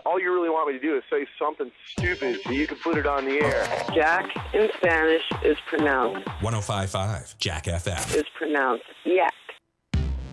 All you really want me to do is say something stupid so you can put it on the air. Jack in Spanish is pronounced. 105.5 Jack FM. Is pronounced. Yeah.